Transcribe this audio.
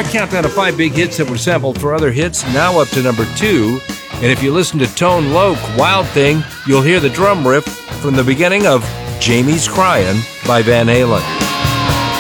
Our countdown of 5 big hits that were sampled for other hits, now up to number 2. And if you listen to Tone Loc, Wild Thing, you'll hear the drum riff from the beginning of Jamie's Cryin' by Van Halen.